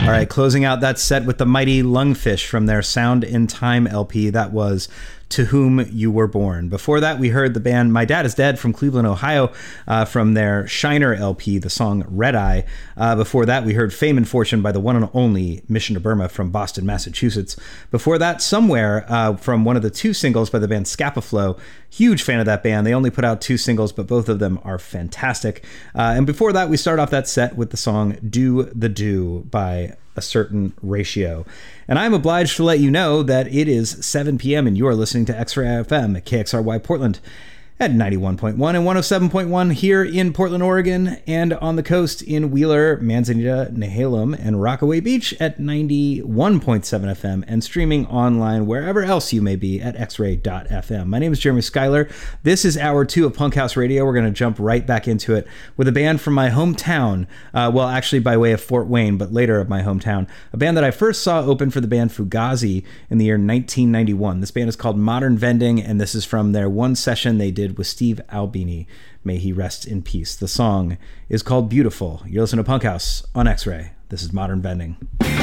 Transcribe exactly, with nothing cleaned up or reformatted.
All right, closing out that set with the mighty Lungfish from their Sound in Time L P. That was To Whom You Were Born. Before that, we heard the band My Dad Is Dead from Cleveland, Ohio, uh, from their Shiner L P, the song Red Eye. Uh, before that, we heard Fame and Fortune by the one and only Mission to Burma from Boston, Massachusetts. Before that, Somewhere uh, from one of the two singles by the band Scapa Flow. Huge fan of that band. They only put out two singles, but both of them are fantastic. Uh, and before that, we start off that set with the song Do the Do by A Certain Ratio. And I'm obliged to let you know that it is seven p.m. and you are listening to X-Ray F M at K X R Y Portland at ninety-one point one and one oh seven point one here in Portland, Oregon, and on the coast in Wheeler, Manzanita, Nehalem, and Rockaway Beach at ninety-one point seven F M, and streaming online wherever else you may be at x ray dot f m. My name is Jeremy Schuyler. This is hour two of Punk House Radio. We're going to jump right back into it with a band from my hometown, uh, well, actually by way of Fort Wayne, but later of my hometown, a band that I first saw open for the band Fugazi in the year nineteen ninety-one. This band is called Modern Vending, and this is from their one session they did with Steve Albini. May he rest in peace. The song is called Beautiful. You're listening to Punk House on X-Ray. This is Modern Vending.